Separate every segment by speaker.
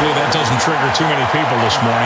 Speaker 1: Hopefully that doesn't trigger too many people this morning.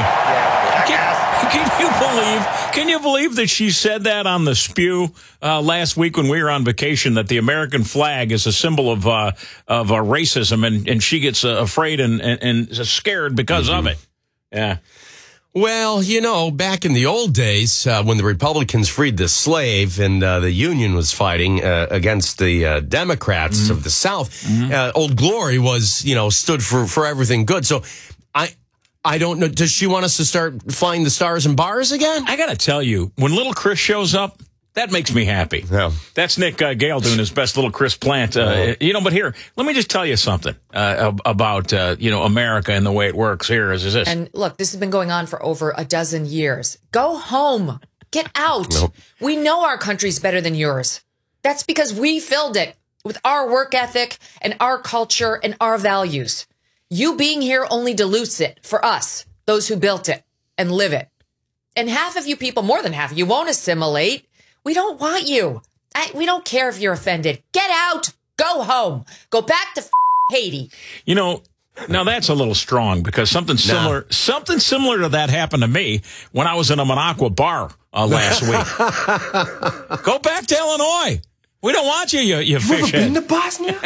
Speaker 1: Can you believe that she said that on the Spew last week when we were on vacation, that the American flag is a symbol of racism, and she gets afraid and scared because of it? Yeah.
Speaker 2: Well, back in the old days, when the Republicans freed the slave and the Union was fighting against the Democrats of the South, Old Glory was, stood for everything good. So I don't know. Does she want us to start flying the stars and bars again?
Speaker 1: I got to tell you, when little Chris shows up, that makes me happy. Yeah. That's Nick Gale doing his best little Chris Plant. But here, let me just tell you something about, America and the way it works here. Is this?
Speaker 3: And look, this has been going on for over a dozen years. Go home. Get out. Nope. We know our country's better than yours. That's because we filled it with our work ethic and our culture and our values. You being here only dilutes it for us, those who built it and live it. And half of you people, more than half, you won't assimilate. We don't want you. We don't care if you're offended. Get out. Go home. Go back to Haiti.
Speaker 1: Now that's a little strong, because something similar to that happened to me when I was in a Minocqua bar last week. Go back to Illinois. We don't want you, you fish head.
Speaker 2: Been to Bosnia?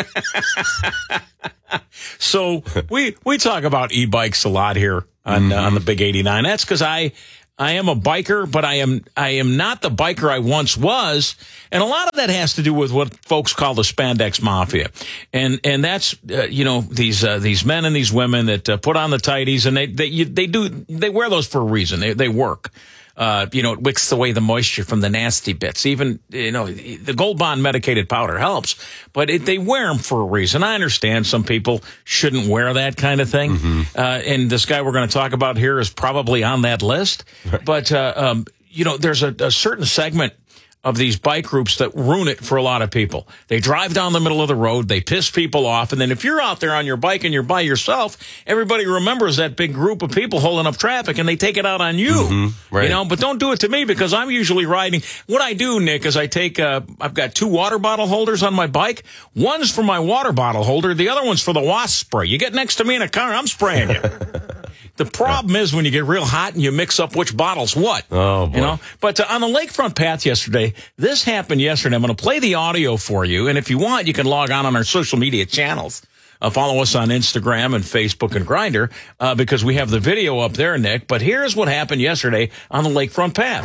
Speaker 1: So we talk about e-bikes a lot here on the Big 89. That's because I am a biker, but I am not the biker I once was, and a lot of that has to do with what folks call the spandex mafia, and that's these men and these women that put on the tighties, and they wear those for a reason. They work. It wicks away the moisture from the nasty bits. Even, the Gold Bond medicated powder helps, but they wear them for a reason. I understand some people shouldn't wear that kind of thing. And this guy we're going to talk about here is probably on that list. But, there's a certain segment of these bike groups that ruin it for a lot of people. They drive down the middle of the road, they piss people off, and then if you're out there on your bike and you're by yourself, everybody remembers that big group of people holding up traffic, and they take it out on you. Right. But don't do it to me, because I'm usually riding. What I do, Nick, is I take, I've got 2 water bottle holders on my bike. One's for my water bottle holder, the other one's for the wasp spray. You get next to me in a car, I'm spraying you. The problem is when you get real hot and you mix up which bottle's what. Oh, boy. But on the lakefront path yesterday, this happened yesterday. I'm going to play the audio for you, and if you want, you can log on our social media channels. Follow us on Instagram and Facebook and Grindr, because we have the video up there, Nick. But here's what happened yesterday on the lakefront path.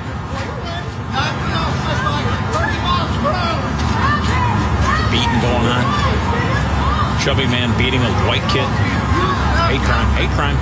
Speaker 1: Beating going on. Chubby man beating a white kid. Hate crime.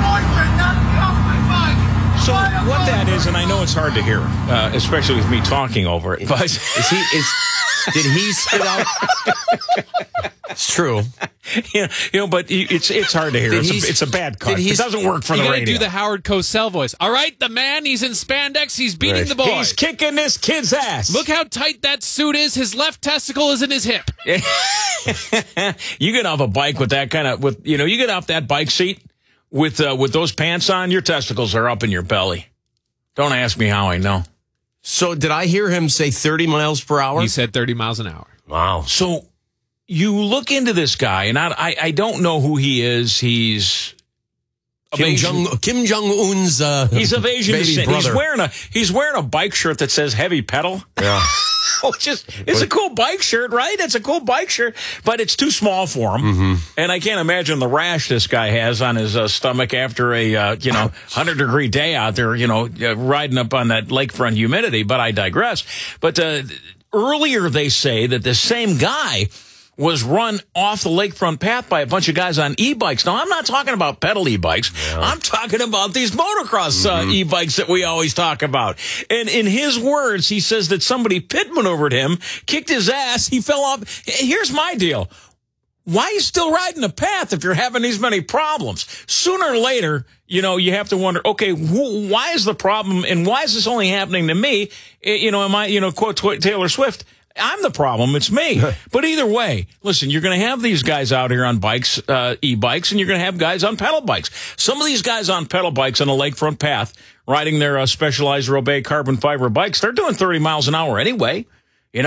Speaker 1: So what that is, and I know it's hard to hear, especially with me talking over it, but
Speaker 2: did he spit out? It's true.
Speaker 1: But it's hard to hear. It's a bad cut. It doesn't work for the radio.
Speaker 4: You gotta do the Howard Cosell voice. All right, the man, he's in spandex, he's beating the boy.
Speaker 1: He's kicking this kid's ass.
Speaker 4: Look how tight that suit is. His left testicle is in his hip.
Speaker 1: You get off a bike with that kind of, you get off that bike seat with those pants on, your testicles are up in your belly. Don't ask me how I know.
Speaker 2: So did I hear him say 30 miles per hour?
Speaker 4: He said 30 miles an hour.
Speaker 2: Wow.
Speaker 1: So you look into this guy, and I don't know who he is. He's
Speaker 2: Kim Jong-un's
Speaker 1: he's of Asian descent.
Speaker 2: Brother.
Speaker 1: He's wearing a bike shirt that says heavy pedal.
Speaker 2: Yeah.
Speaker 1: It's a cool bike shirt, right? It's a cool bike shirt, but it's too small for him. And I can't imagine the rash this guy has on his stomach after a 100-degree day out there, riding up on that lakefront humidity. But I digress. But earlier they say that the same guy was run off the lakefront path by a bunch of guys on e-bikes. Now, I'm not talking about pedal e-bikes. Yeah. I'm talking about these motocross e-bikes that we always talk about. And in his words, he says that somebody pit maneuvered him, kicked his ass, he fell off. Here's my deal. Why are you still riding the path if you're having these many problems? Sooner or later, you have to wonder, okay, why is the problem, and why is this only happening to me? Am I, quote Taylor Swift, I'm the problem. It's me. But either way, listen, you're going to have these guys out here on bikes, e-bikes, and you're going to have guys on pedal bikes. Some of these guys on pedal bikes on a lakefront path, riding their Specialized Roubaix carbon fiber bikes, they're doing 30 miles an hour anyway,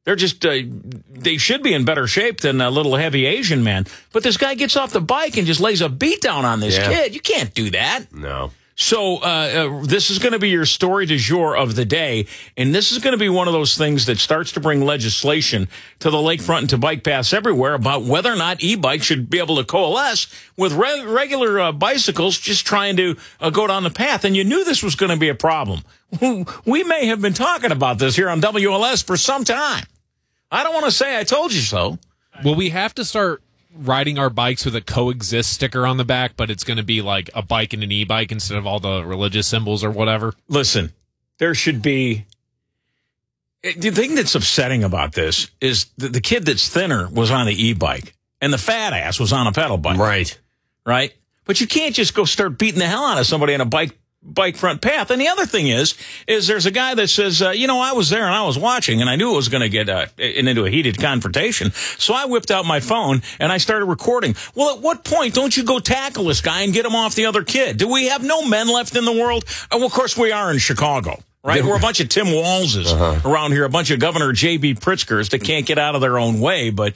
Speaker 1: They're just, they should be in better shape than a little heavy Asian man. But this guy gets off the bike and just lays a beat down on this kid. You can't do that.
Speaker 2: No.
Speaker 1: So this is going to be your story du jour of the day, and this is going to be one of those things that starts to bring legislation to the lakefront and to bike paths everywhere about whether or not e-bikes should be able to coalesce with regular bicycles just trying to go down the path. And you knew this was going to be a problem. We may have been talking about this here on WLS for some time. I don't want to say I told you so.
Speaker 4: Well, we have to start riding our bikes with a coexist sticker on the back, but it's going to be like a bike and an e-bike instead of all the religious symbols or whatever.
Speaker 1: Listen, there should be... The thing that's upsetting about this is the kid that's thinner was on the e-bike and the fat ass was on a pedal bike. Right? But you can't just go start beating the hell out of somebody on a bike front path. And the other thing is there's a guy that says, I was there and I was watching and I knew it was going to get into a heated confrontation. So I whipped out my phone and I started recording. Well, at what point don't you go tackle this guy and get him off the other kid? Do we have no men left in the world? Well, of course we are in Chicago, right? We're a bunch of Tim Walzes around here, a bunch of Governor J.B. Pritzkers that can't get out of their own way. But,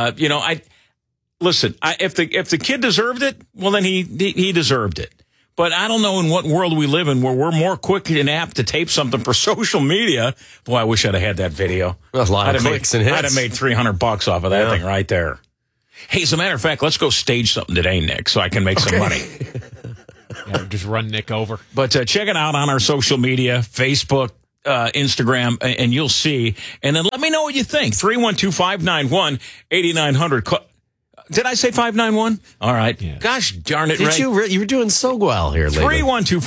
Speaker 1: listen, if the kid deserved it, well, then he deserved it. But I don't know in what world we live in where we're more quick and apt to tape something for social media. Boy, I wish I'd have had that video.
Speaker 2: A lot of clicks and hits.
Speaker 1: I'd have made $300 off of that thing right there. Hey, as a matter of fact, let's go stage something today, Nick, so I can make some money.
Speaker 4: Just run Nick over.
Speaker 1: But check it out on our social media, Facebook, Instagram, and you'll see. And then let me know what you think. 312-591-8900. Did I say 591? All right. Yeah. Gosh darn it, Ray.
Speaker 2: You were doing so well here lately.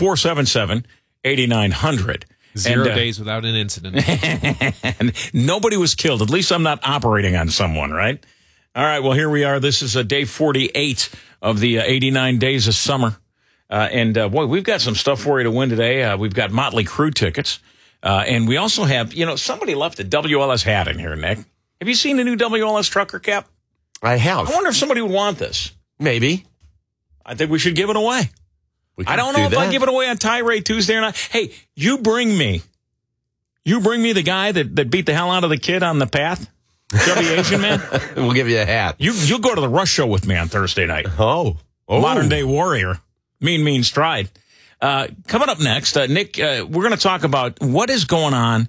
Speaker 1: 312-477-8900.
Speaker 4: 0 days without an incident.
Speaker 1: And nobody was killed. At least I'm not operating on someone, right? All right, well, here we are. This is day 48 of the 89 days of summer. Boy, we've got some stuff for you to win today. We've got Motley Crue tickets. And we also have, somebody left a WLS hat in here, Nick. Have you seen the new WLS trucker cap?
Speaker 2: I have.
Speaker 1: I wonder if somebody would want this.
Speaker 2: Maybe.
Speaker 1: I think we should give it away. I don't know if I give it away on Tirade Tuesday or not. Hey, you bring me the guy that beat the hell out of the kid on the path, chubby Asian man.
Speaker 2: We'll give you a hat.
Speaker 1: You'll go to the Rush show with me on Thursday night.
Speaker 2: Oh.
Speaker 1: Modern day warrior. Mean stride. Coming up next, Nick, we're going to talk about what is going on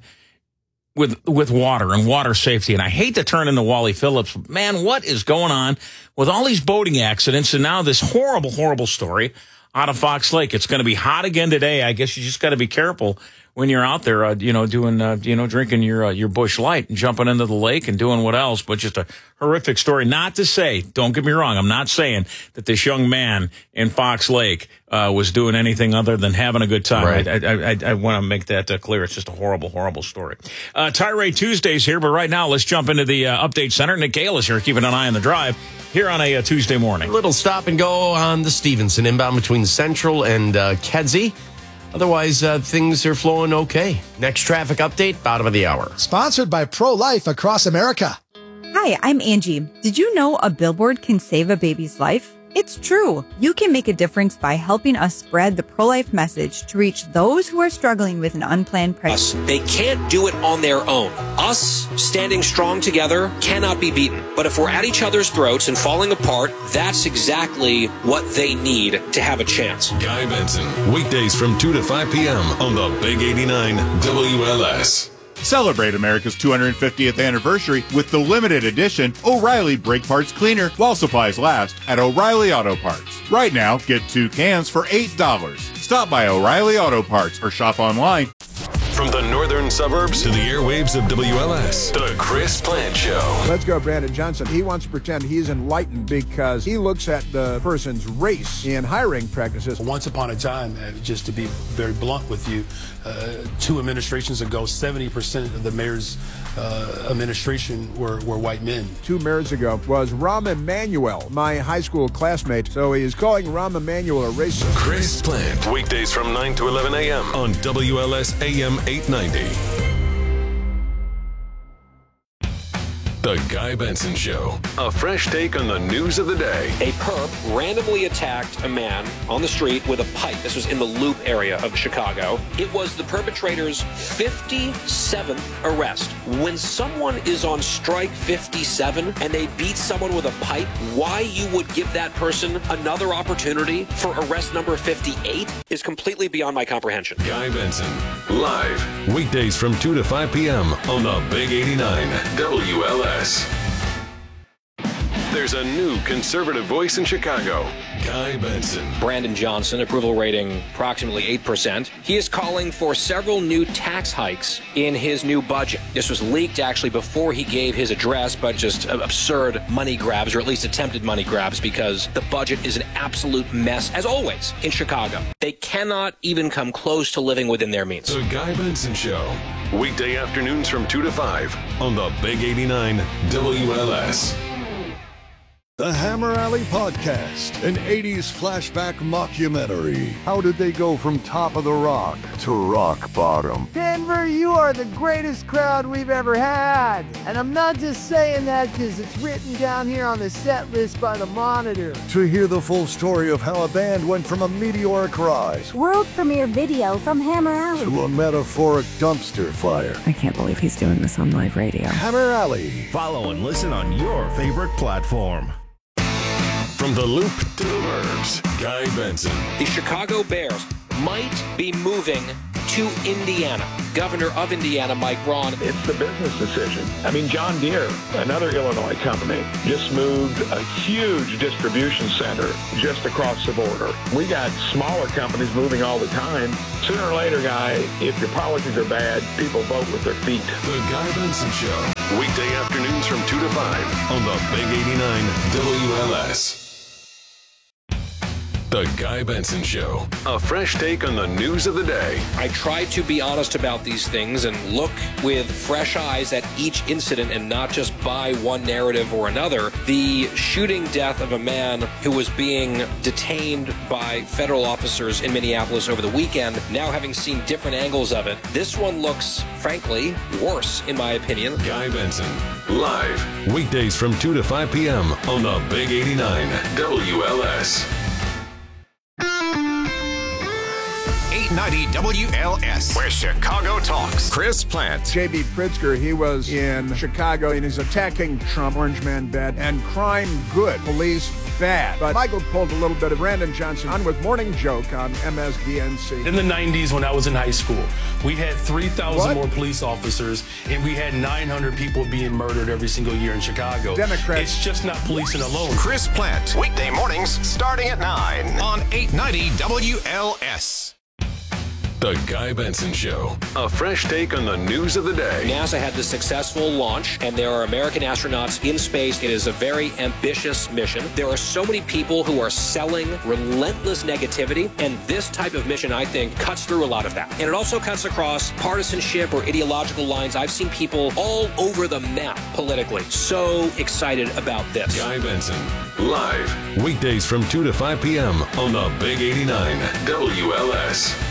Speaker 1: with water and water safety. And I hate to turn into Wally Phillips, but man, what is going on with all these boating accidents and now this horrible, horrible story out of Fox Lake? It's going to be hot again today. I guess you just got to be careful when you're out there, doing, drinking your Busch Light and jumping into the lake and doing what else. But just a horrific story. Not to say, don't get me wrong, I'm not saying that this young man in Fox Lake was doing anything other than having a good time.
Speaker 2: Right.
Speaker 1: I want to make that clear. It's just a horrible, horrible story. Tirade Tuesday's here, but right now let's jump into the update center. Nick Gale is here, keeping an eye on the drive here on a Tuesday morning.
Speaker 2: A little stop and go on the Stevenson inbound between Central and Kedzie. Otherwise, things are flowing okay. Next traffic update, bottom of the hour.
Speaker 5: Sponsored by Pro-Life Across America.
Speaker 6: Hi, I'm Angie. Did you know a billboard can save a baby's life? It's true. You can make a difference by helping us spread the pro-life message to reach those who are struggling with an unplanned pregnancy.
Speaker 7: They can't do it on their own. Us, standing strong together, cannot be beaten. But if we're at each other's throats and falling apart, that's exactly what they need to have a chance.
Speaker 8: Guy Benson, weekdays from 2 to 5 p.m. on the Big 89 WLS.
Speaker 9: Celebrate America's 250th anniversary with the limited edition O'Reilly Brake Parts Cleaner while supplies last at O'Reilly Auto Parts. Right now, get 2 cans for $8. Stop by O'Reilly Auto Parts or shop online.
Speaker 8: From the northern suburbs to the airwaves of WLS, the Chris Plant Show.
Speaker 10: Let's go, Brandon Johnson. He wants to pretend he's enlightened because he looks at the person's race in hiring practices.
Speaker 11: Once upon a time, just to be very blunt with you, 2 administrations ago, 70% of the mayor's administration were white men.
Speaker 10: 2 mayors ago was Rahm Emanuel, my high school classmate. So he is calling Rahm Emanuel a racist.
Speaker 8: Chris Plant, weekdays from 9 to 11 a.m. on WLS AM 890. The Guy Benson Show. A fresh take on the news of the day.
Speaker 7: A perp randomly attacked a man on the street with a pipe. This was in the Loop area of Chicago. It was the perpetrator's 57th arrest. when someone is on strike 57 and they beat someone with a pipe, why you would give that person another opportunity for arrest number 58 is completely beyond my comprehension.
Speaker 8: Guy Benson, live, weekdays from 2 to 5 p.m. on the Big 89 WLS. There's a new conservative voice in Chicago, Guy Benson.
Speaker 7: Brandon Johnson, approval rating approximately 8%. He is calling for several new tax hikes in his new budget. This was leaked actually before he gave his address, but just absurd money grabs, or at least attempted money grabs, because the budget is an absolute mess, as always, in Chicago. They cannot even come close to living within their means.
Speaker 8: The Guy Benson Show, weekday afternoons from 2 to 5 on the Big 89 WLS.
Speaker 12: The Hammer Alley Podcast, an 80s flashback mockumentary. How did they go from top of the rock to rock bottom?
Speaker 13: Denver, you are the greatest crowd we've ever had. And I'm not just saying that because it's written down here on the set list by the Monitor.
Speaker 12: To hear the full story of how a band went from a meteoric rise,
Speaker 14: world premiere video from Hammer Alley,
Speaker 12: to a metaphoric dumpster fire.
Speaker 15: I can't believe he's doing this on live radio.
Speaker 12: Hammer Alley.
Speaker 16: Follow and listen on your favorite platform.
Speaker 8: From the Loop to the Burbs, Guy Benson.
Speaker 7: The Chicago Bears might be moving to Indiana. Governor of Indiana, Mike Braun.
Speaker 17: It's the business decision. I mean, John Deere, another Illinois company, just moved a huge distribution center just across the border. We got smaller companies moving all the time. Sooner or later, Guy, if your policies are bad, people vote with their feet.
Speaker 8: The Guy Benson Show, weekday afternoons from 2 to 5 on the Big 89 WLS. The Guy Benson Show, a fresh take on the news of the day.
Speaker 7: I try to be honest about these things and look with fresh eyes at each incident and not just buy one narrative or another. The shooting death of a man who was being detained by federal officers in Minneapolis over the weekend, now having seen different angles of it, this one looks, frankly, worse, in my opinion.
Speaker 8: Guy Benson, live, weekdays from 2 to 5 p.m. on the Big 89 WLS.
Speaker 16: 890 WLS, where Chicago talks. Chris Plant.
Speaker 10: J.B. Pritzker, he was in Chicago and he's attacking Trump, Orange Man bad, and crime good, police bad. But Michael pulled a little bit of Brandon Johnson on with Morning Joke on MSDNC.
Speaker 11: In the 90s, when I was in high school, we had 3,000 more police officers, and we had 900 people being murdered every single year in Chicago.
Speaker 10: Democrats.
Speaker 11: It's just not policing alone.
Speaker 16: Chris Plant, weekday mornings starting at 9 on 890 WLS.
Speaker 8: The Guy Benson Show, a fresh take on the news of the day.
Speaker 7: NASA had the successful launch, and there are American astronauts in space. It is a very ambitious mission. There are so many people who are selling relentless negativity, and this type of mission, I think, cuts through a lot of that. And it also cuts across partisanship or ideological lines. I've seen people all over the map politically. So excited about this.
Speaker 8: Guy Benson, live, weekdays from 2 to 5 p.m. on the Big 89 WLS.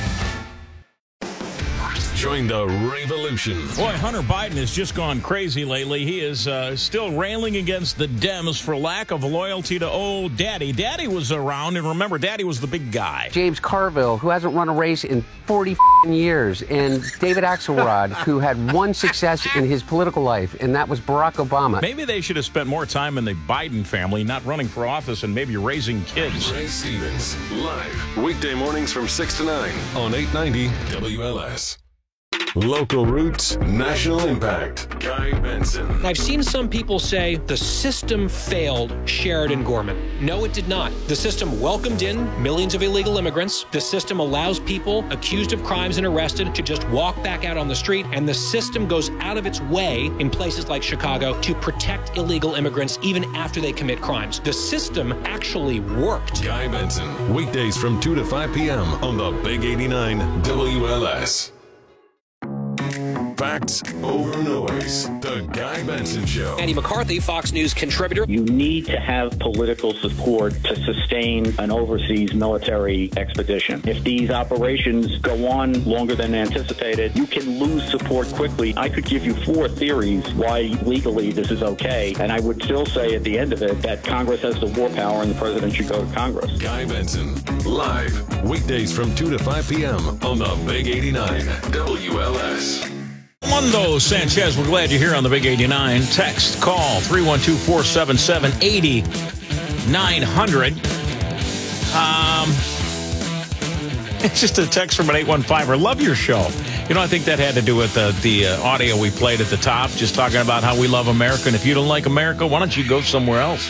Speaker 8: Join the revolution.
Speaker 1: Boy, Hunter Biden has just gone crazy lately. He is still railing against the Dems for lack of loyalty to old Daddy. Daddy was around, and remember, Daddy was the big guy.
Speaker 18: James Carville, who hasn't run a race in 40 years, and David Axelrod, who had one success in his political life, and that was Barack Obama.
Speaker 1: Maybe they should have spent more time in the Biden family, not running for office and maybe raising kids.
Speaker 8: Ray Stevens, live, weekday mornings from 6 to 9 on 890 WLS. Local roots, national impact. Guy Benson.
Speaker 7: I've seen some people say the system failed Sheridan Gorman. No, it did not. The system welcomed in millions of illegal immigrants. The system allows people accused of crimes and arrested to just walk back out on the street. And the system goes out of its way in places like Chicago to protect illegal immigrants even after they commit crimes. The system actually worked.
Speaker 8: Guy Benson. Weekdays from 2 to 5 p.m. on the Big 89 WLS. Facts over noise. The Guy Benson Show.
Speaker 7: Andy McCarthy, Fox News contributor.
Speaker 19: You need to have political support to sustain an overseas military expedition. If these operations go on longer than anticipated, you can lose support quickly. I could give you 4 theories why legally this is okay, and I would still say at the end of it that Congress has the war power and the president should go to Congress.
Speaker 8: Guy Benson, live, weekdays from 2 to 5 p.m. on the Big 89 WLS.
Speaker 1: Mundo Sanchez, we're glad you're here on the Big 89. Text, call 312-477-8900. It's just a text from an 815er. Love your show. You know, I think that had to do with the audio we played at the top, just talking about how we love America. And if you don't like America, why don't you go somewhere else?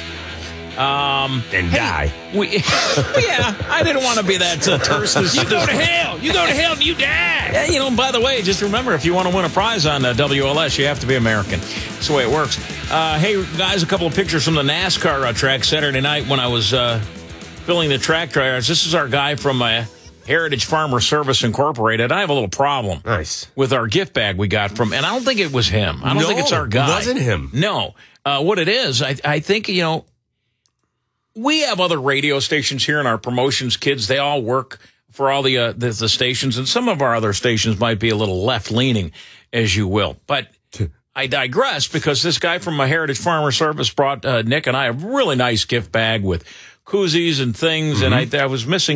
Speaker 2: And die.
Speaker 1: Yeah, I didn't want to be that terse.
Speaker 4: You go to hell. You go to hell and you die.
Speaker 1: Yeah, you know, by the way, just remember, if you want to win a prize on WLS, you have to be American. That's the way it works. Hey, guys, a couple of pictures from the NASCAR track Saturday night when I was filling the track dryers. This is our guy from Heritage Farmer Service Incorporated. I have a little problem with our gift bag we got from, and I don't think it was him. I don't think it's our guy.
Speaker 2: It wasn't him.
Speaker 1: No. What it is, I think, you know, we have other radio stations here in our promotions kids. They all work for all the stations, and some of our other stations might be a little left-leaning, as you will. But I digress because this guy from my Heritage Farmer Service brought Nick and I a really nice gift bag with koozies and things, and I was missing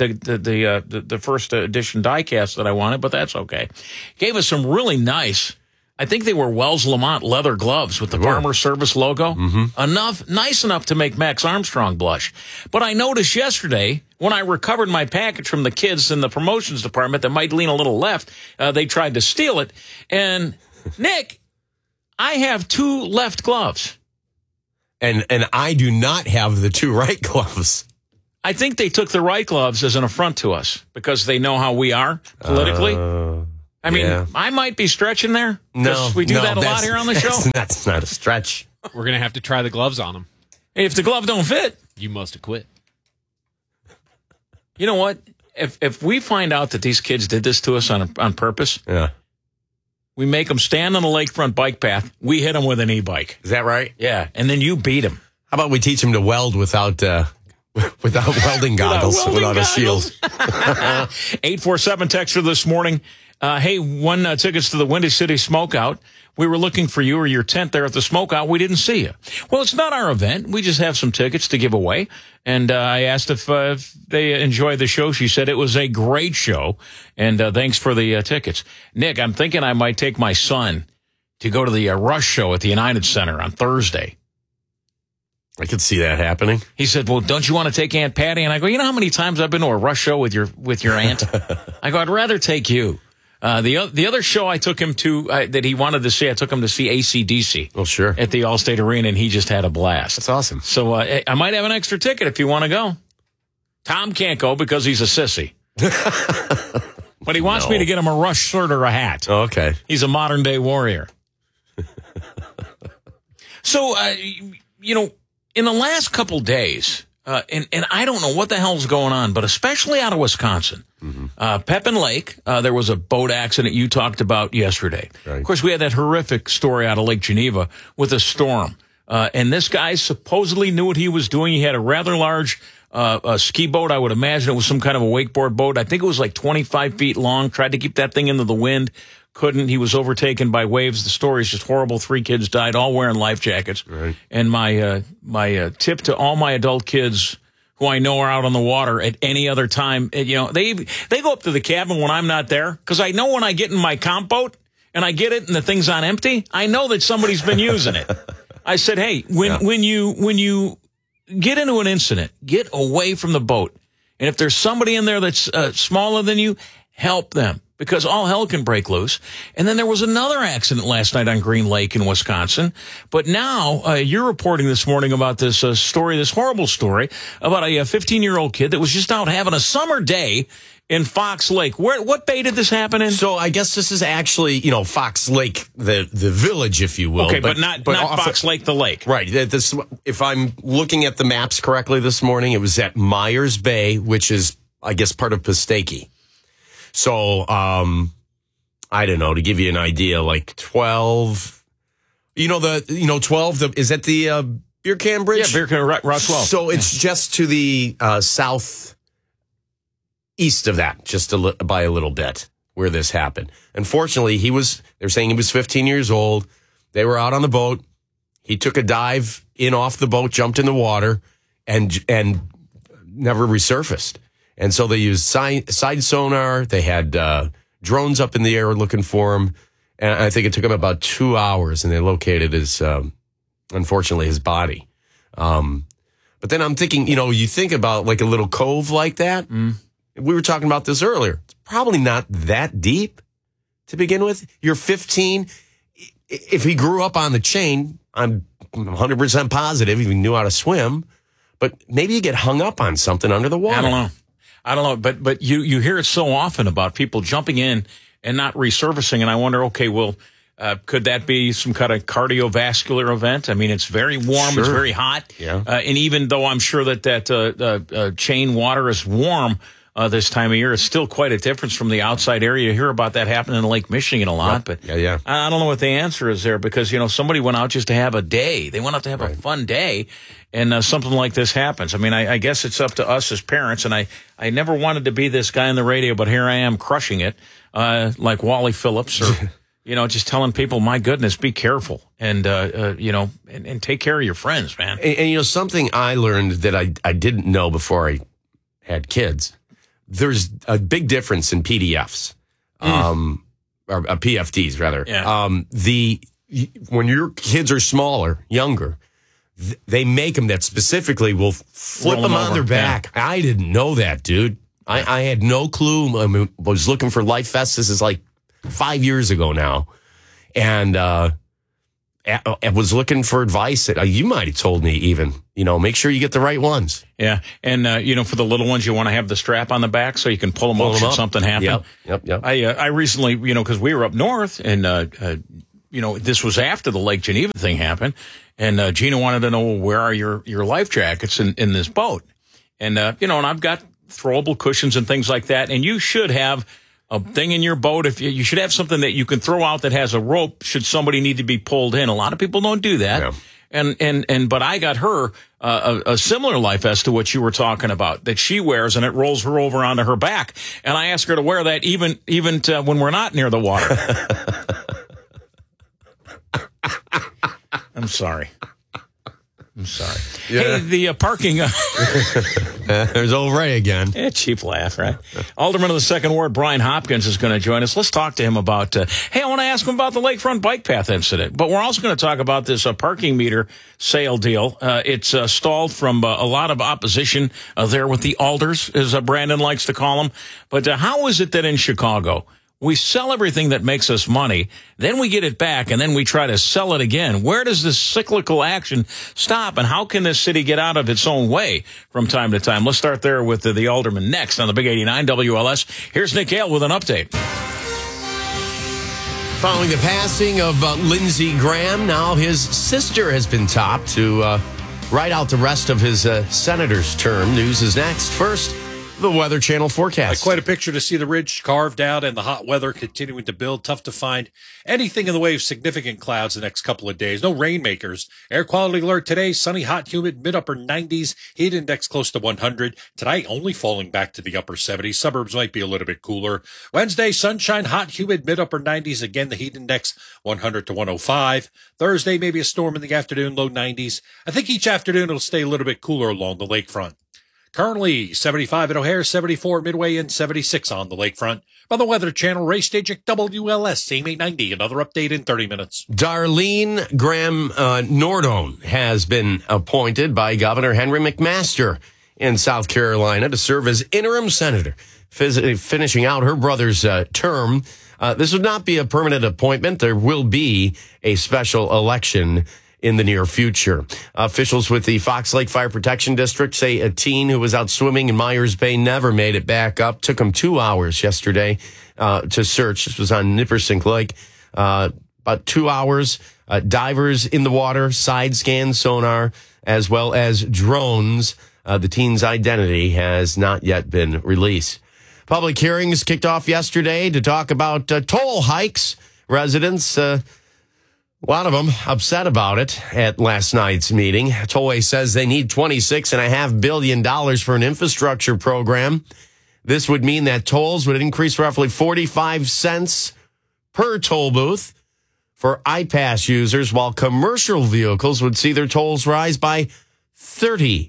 Speaker 1: the first edition diecast that I wanted, but that's okay. Gave us some really nice, I think they were Wells Lamont leather gloves with the Farmer Service logo. Nice enough to make Max Armstrong blush. But I noticed yesterday when I recovered my package from the kids in the promotions department that might lean a little left, they tried to steal it. And Nick, I have 2 left gloves.
Speaker 2: And I do not have the 2 right gloves.
Speaker 1: I think they took the right gloves as an affront to us because they know how we are politically. I mean, I might be stretching there.
Speaker 2: No,
Speaker 1: we do that a lot here on the show.
Speaker 2: That's not a stretch.
Speaker 4: We're going to have to try the gloves on them.
Speaker 1: If the glove don't fit,
Speaker 4: you must have quit.
Speaker 1: You know what? If we find out that these kids did this to us on purpose, we make them stand on the lakefront bike path. We hit them with an e-bike.
Speaker 2: Is that right?
Speaker 1: Yeah, and then you beat them.
Speaker 2: How about we teach them to weld without welding goggles, without a shield?
Speaker 1: 847 texter this morning. Hey, won tickets to the Windy City Smokeout. We were looking for you or your tent there at the Smokeout. We didn't see you. Well, it's not our event. We just have some tickets to give away. And I asked if they enjoyed the show. She said it was a great show. And thanks for the tickets. Nick, I'm thinking I might take my son to go to the Rush show at the United Center on Thursday.
Speaker 2: I could see that happening.
Speaker 1: He said, well, don't you want to take Aunt Patty? And I go, you know how many times I've been to a Rush show with your aunt? I go, I'd rather take you. The other show I took him to that he wanted to see, I took him to see AC/DC.
Speaker 2: Oh, sure.
Speaker 1: At the Allstate Arena, and he just had a blast.
Speaker 2: That's awesome.
Speaker 1: So I might have an extra ticket if you want to go. Tom can't go because he's a sissy. But he wants me to get him a Rush shirt or a hat.
Speaker 2: Oh, okay.
Speaker 1: He's a modern-day warrior. So, you know, in the last couple days, and I don't know what the hell's going on, but especially out of Wisconsin, Pepin Lake, there was a boat accident you talked about yesterday. Right. Of course, we had that horrific story out of Lake Geneva with a storm. And this guy supposedly knew what he was doing. He had a rather large ski boat. I would imagine it was some kind of a wakeboard boat. I think it was like 25 feet long. Tried to keep that thing into the wind. Couldn't. He was overtaken by waves. The story is just horrible. 3 kids died, all wearing life jackets.
Speaker 2: Right.
Speaker 1: And my tip to all my adult kids who I know are out on the water at any other time, you know, they go up to the cabin when I'm not there, because I know when I get in my comp boat and I get it and the thing's on empty, I know that somebody's been using it. I said, hey, when you get into an incident, get away from the boat. And if there's somebody in there that's smaller than you, help them, because all hell can break loose. And then there was another accident last night on Green Lake in Wisconsin. But now you're reporting this morning about this story, this horrible story about a 15-year-old kid that was just out having a summer day in Fox Lake. What bay did this happen in?
Speaker 2: So I guess this is actually, you know, Fox Lake, the village, if you will.
Speaker 1: Okay, but not Fox Lake, the lake.
Speaker 2: Right. This, if I'm looking at the maps correctly this morning, it was at Myers Bay, which is, I guess, part of Pistaki. So, I don't know, to give you an idea, like 12, 12, is that the Beer Can Bridge?
Speaker 1: Yeah, Beer Can, Route 12.
Speaker 2: So it's just to the southeast of that, just by a little bit, where this happened. Unfortunately, they're saying he was 15 years old. They were out on the boat. He took a dive in off the boat, jumped in the water, and never resurfaced. And so they used side sonar. They had drones up in the air looking for him. And I think it took him about 2 hours, and they located his, unfortunately, his body. But then I'm thinking, you think about like a little cove like that. We were talking about this earlier. It's probably not that deep to begin with. You're 15. If he grew up on the chain, I'm 100% positive he knew how to swim. But maybe you get hung up on something under the water.
Speaker 1: I don't know. But you hear it so often about people jumping in and not resurfacing. And I wonder, okay, well, could that be some kind of cardiovascular event? I mean, it's very warm.
Speaker 2: Sure.
Speaker 1: It's very hot.
Speaker 2: Yeah.
Speaker 1: And even though I'm sure that chain water is warm this time of year, it's still quite a difference from the outside area. You hear about that happening in Lake Michigan a lot.
Speaker 2: Yep.
Speaker 1: But
Speaker 2: yeah.
Speaker 1: I don't know what the answer is there because, somebody went out just to have a day. They went out to have a fun day. And something like this happens. I mean, I guess it's up to us as parents. And I never wanted to be this guy on the radio, but here I am crushing it like Wally Phillips or... just telling people, my goodness, be careful and take care of your friends, man.
Speaker 2: And something I learned that I didn't know before I had kids, there's a big difference in PDFs, or PFDs rather.
Speaker 1: Yeah.
Speaker 2: When your kids are smaller, younger, they make them that specifically will flip
Speaker 1: Roll
Speaker 2: them
Speaker 1: them
Speaker 2: on their
Speaker 1: over.
Speaker 2: back. Yeah. I didn't know that, dude. I had no clue. I was looking for Life Vest. This is like 5 years ago now. And I was looking for advice that you might have told me even, make sure you get the right ones.
Speaker 1: Yeah. And, for the little ones, you want to have the strap on the back so you can pull them up should something happen.
Speaker 2: Yep.
Speaker 1: I recently, because we were up north and, this was after the Lake Geneva thing happened. And Gina wanted to know, where are your life jackets in this boat? And, and I've got throwable cushions and things like that. And you should have a thing in your boat. If you should have something that you can throw out that has a rope should somebody need to be pulled in. A lot of people don't do that. Yeah. But I got her a similar life vest to what you were talking about that she wears, and it rolls her over onto her back. And I ask her to wear that even when we're not near the water. I'm sorry.
Speaker 2: Yeah.
Speaker 1: Hey, the parking.
Speaker 2: There's old Ray again.
Speaker 1: Yeah, cheap laugh, right? Alderman of the 2nd Ward, Brian Hopkins, is going to join us. Let's talk to him about, I want to ask him about the Lakefront Bike Path incident. But we're also going to talk about this parking meter sale deal. It's stalled from a lot of opposition there with the alders, as Brandon likes to call them. But how is it that in Chicago, we sell everything that makes us money, then we get it back, and then we try to sell it again? Where does this cyclical action stop, and how can this city get out of its own way from time to time? Let's start there with the alderman next on the Big 89 WLS. Here's Nick Hale with an update.
Speaker 2: Following the passing of Lindsey Graham, now his sister has been topped to ride out the rest of his senator's term. News is next. First, the Weather Channel forecast.
Speaker 20: Quite a picture to see the ridge carved out and the hot weather continuing to build. Tough to find anything in the way of significant clouds the next couple of days. No rainmakers. Air quality alert today. Sunny, hot, humid, mid-upper 90s. Heat index close to 100. Tonight, only falling back to the upper 70s. Suburbs might be a little bit cooler. Wednesday, sunshine, hot, humid, mid-upper 90s. Again, the heat index 100 to 105. Thursday, maybe a storm in the afternoon, low 90s. I think each afternoon it'll stay a little bit cooler along the lakefront. Currently, 75 at O'Hare, 74 at Midway, and 76 on the lakefront. From the Weather Channel, Ray Stajic, WLS, same 890. Another update in 30 minutes.
Speaker 2: Darlene Graham Nordone has been appointed by Governor Henry McMaster in South Carolina to serve as interim senator, finishing out her brother's term. This would not be a permanent appointment. There will be a special election in the near future. Officials with the Fox Lake Fire Protection District say a teen who was out swimming in Myers Bay never made it back up. Took him 2 hours yesterday to search. This was on Nippersink Lake. About 2 hours. Divers in the water, side scan sonar, as well as drones. The teen's identity has not yet been released. Public hearings kicked off yesterday to talk about toll hikes. Residents, a lot of them upset about it at last night's meeting. Tollway says they need $26.5 billion for an infrastructure program. This would mean that tolls would increase roughly 45 cents per toll booth for iPass users, while commercial vehicles would see their tolls rise by 30%.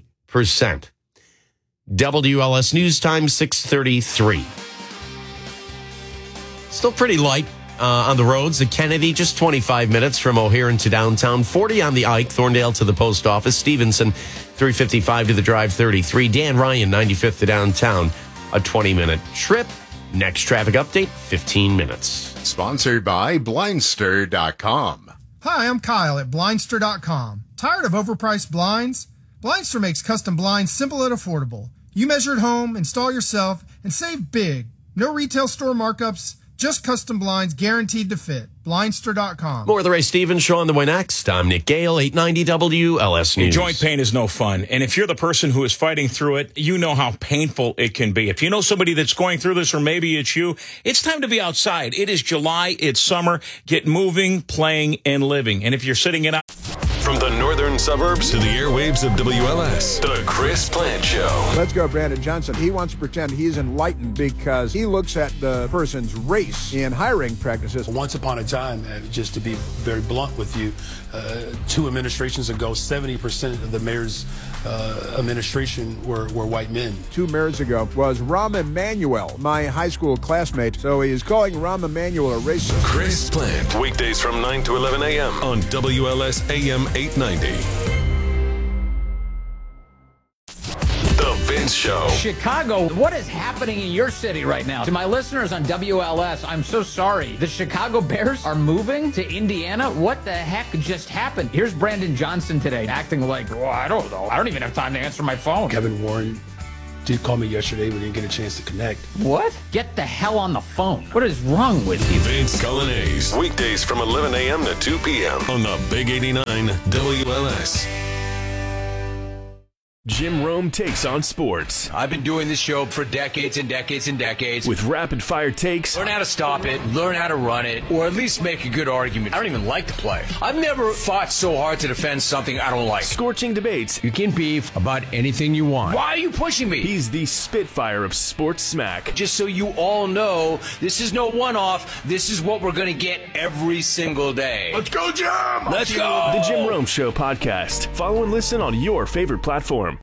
Speaker 2: WLS News Time, 6:33. Still pretty light on the roads. The Kennedy, just 25 minutes from O'Hare to downtown. 40 on the Ike, Thorndale to the post office. Stevenson, 355 to the Drive 33. Dan Ryan, 95th to downtown. A 20-minute trip. Next traffic update, 15 minutes.
Speaker 21: Sponsored by Blindster.com.
Speaker 22: Hi, I'm Kyle at Blindster.com. Tired of overpriced blinds? Blindster makes custom blinds simple and affordable. You measure at home, install yourself, and save big. No retail store markups, just custom blinds guaranteed to fit. Blindster.com.
Speaker 2: More of the Ray Stevens Show on the way next. I'm Nick Gale, 890 WLS News.
Speaker 1: Joint pain is no fun. And if you're the person who is fighting through it, you know how painful it can be. If you know somebody that's going through this, or maybe it's you, it's time to be outside. It is July. It's summer. Get moving, playing, and living. And if you're sitting in...
Speaker 8: From the northern suburbs to the airwaves of WLS, the Chris Plant Show.
Speaker 10: Let's go, Brandon Johnson. He wants to pretend he's enlightened because he looks at the person's race in hiring practices.
Speaker 11: Once upon a time, just to be very blunt with you, 2 administrations ago, 70% of the mayor's administration were white men.
Speaker 10: 2 mayors ago was Rahm Emanuel, my high school classmate. So he is calling Rahm Emanuel a racist.
Speaker 8: Chris Plant, weekdays from 9 to 11 a.m. on WLS AM 890. The Vince Show.
Speaker 23: Chicago, what is happening in your city right now? To my listeners on WLS, I'm so sorry. The Chicago Bears are moving to Indiana? What the heck just happened? Here's Brandon Johnson today, acting like, well, I don't know. I don't even have time to answer my phone.
Speaker 11: Kevin Warren did call me yesterday. We didn't get a chance to connect.
Speaker 23: What? Get the hell on the phone. What is wrong with you?
Speaker 8: Vince Colonnese, weekdays from 11 a.m. to 2 p.m. on the Big 89 WLS.
Speaker 24: Jim Rome takes on sports.
Speaker 25: I've been doing this show for decades and decades and decades.
Speaker 24: With rapid-fire takes.
Speaker 25: Learn how to stop it, learn how to run it, or at least make a good argument. I don't even like the play. I've never fought so hard to defend something I don't like.
Speaker 24: Scorching debates.
Speaker 25: You can beef about anything you want. Why are you pushing me?
Speaker 24: He's the Spitfire of sports smack.
Speaker 25: Just so you all know, this is no one-off. This is what we're going to get every single day.
Speaker 24: Let's go, Jim!
Speaker 25: Let's go!
Speaker 24: The Jim Rome Show podcast. Follow and listen on your favorite platform.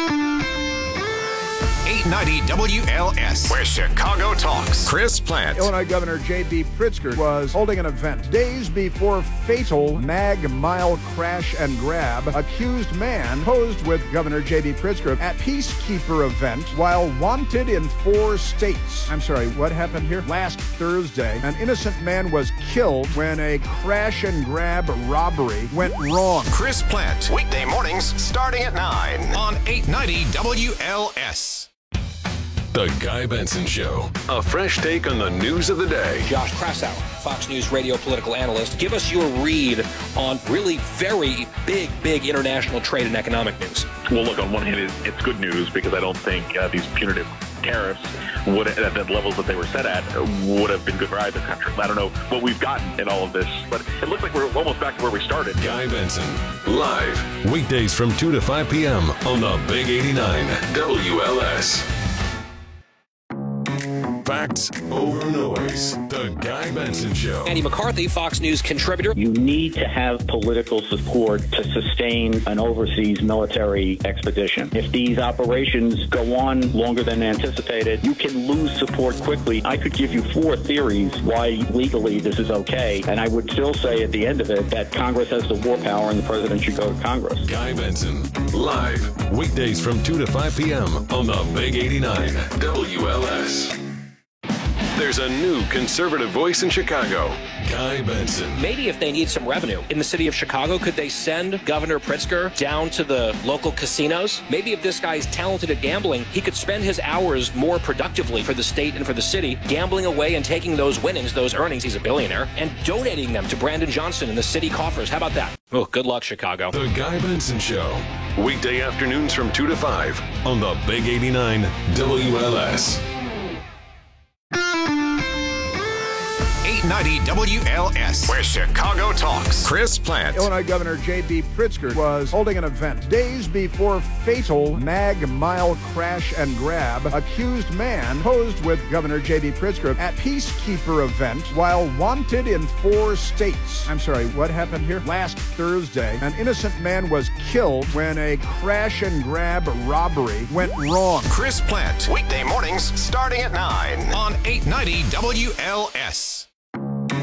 Speaker 16: 890 WLS, where Chicago talks. Chris Plant.
Speaker 10: Illinois Governor J.B. Pritzker was holding an event days before fatal Mag Mile crash and grab. Accused man posed with Governor J.B. Pritzker at Peacekeeper event while wanted in 4 states. I'm sorry, what happened here? Last Thursday, an innocent man was killed when a crash and grab robbery went wrong.
Speaker 16: Chris Plant, weekday mornings starting at 9 on 890 WLS.
Speaker 8: The Guy Benson Show. A fresh take on the news of the day.
Speaker 7: Josh Krasow, Fox News radio political analyst. Give us your read on really very big international trade and economic news.
Speaker 26: Well, look, on one hand, it's good news because I don't think these punitive tariffs would, at the levels that they were set at, would have been good for either country. I don't know what we've gotten in all of this, but it looks like we're almost back to where we started.
Speaker 8: Guy Benson, live, weekdays from 2 to 5 p.m. on the Big 89 WLS. Facts over noise. The Guy Benson Show.
Speaker 7: Andy McCarthy, Fox News contributor.
Speaker 19: You need to have political support to sustain an overseas military expedition. If these operations go on longer than anticipated, you can lose support quickly. I could give you 4 theories why legally this is okay, and I would still say at the end of it that Congress has the war power and the president should go to Congress.
Speaker 8: Guy Benson, live, weekdays from 2 to 5 p.m. on the Big 89 WLS. There's a new conservative voice in Chicago, Guy Benson.
Speaker 7: Maybe if they need some revenue in the city of Chicago, could they send Governor Pritzker down to the local casinos? Maybe if this guy's talented at gambling, he could spend his hours more productively for the state and for the city, gambling away and taking those winnings, those earnings, he's a billionaire, and donating them to Brandon Johnson in the city coffers. How about that? Oh, good luck, Chicago.
Speaker 8: The Guy Benson Show, weekday afternoons from 2 to 5 on the Big 89 WLS.
Speaker 16: 890 WLS, where Chicago talks. Chris Plant.
Speaker 10: Illinois Governor J.B. Pritzker was holding an event days before fatal Mag Mile crash and grab. Accused man posed with Governor J.B. Pritzker at Peacekeeper event while wanted in 4 states. I'm sorry, what happened here? Last Thursday, an innocent man was killed when a crash and grab robbery went wrong.
Speaker 16: Chris Plant, weekday mornings starting at 9 on 890 WLS.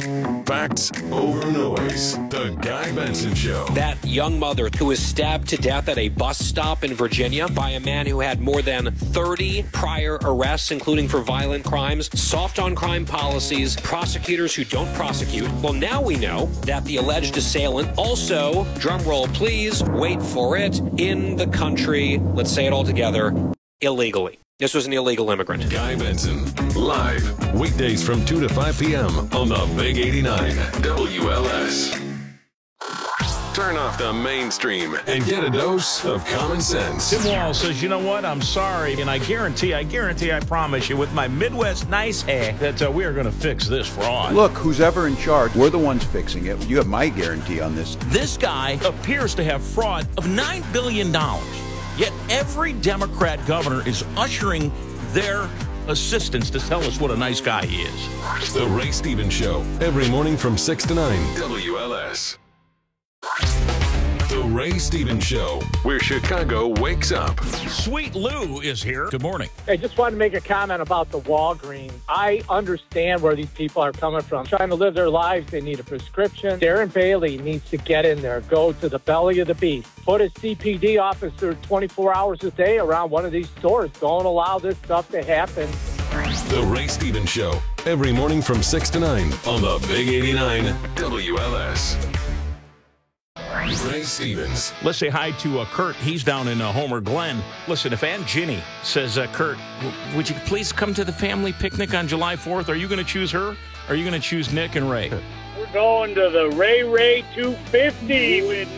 Speaker 8: Facts over noise. The Guy Benson Show.
Speaker 7: That young mother who was stabbed to death at a bus stop in Virginia by a man who had more than 30 prior arrests, including for violent crimes, soft on crime policies, prosecutors who don't prosecute. Well, now we know that the alleged assailant also, drum roll please, wait for it, in the country, let's say it all together, illegally. This was an illegal immigrant.
Speaker 8: Guy Benson, live, weekdays from 2 to 5 p.m. on the Big 89 WLS. Turn off the mainstream and get a dose of common sense.
Speaker 1: Tim Wall says, you know what? I'm sorry. And I guarantee, I promise you, with my Midwest nice hair, that we are going to fix this fraud.
Speaker 3: Look, who's ever in charge, we're the ones fixing it. You have my guarantee on this.
Speaker 1: This guy appears to have fraud of $9 billion. Yet every Democrat governor is ushering their assistants to tell us what a nice guy he is.
Speaker 8: The Ray Stevens Show, every morning from 6 to 9, WLS. The Ray Stevens Show, where Chicago wakes up.
Speaker 1: Sweet Lou is here. Good morning.
Speaker 5: I just wanted to make a comment about the Walgreens. I understand where these people are coming from. Trying to live their lives, they need a prescription. Darren Bailey needs to get in there, go to the belly of the beast. Put a CPD officer 24 hours a day around one of these stores. Don't allow this stuff to happen.
Speaker 8: The Ray Stevens Show, every morning from 6 to 9 on the Big 89 WLS. Ray Stevens.
Speaker 1: Let's say hi to Kurt. He's down in Homer Glen. Listen, if Aunt Ginny says, Kurt, would you please come to the family picnic on July 4th? Are you going to choose her? Or are you going to choose Nick and Ray?
Speaker 6: We're going to the Ray 250 with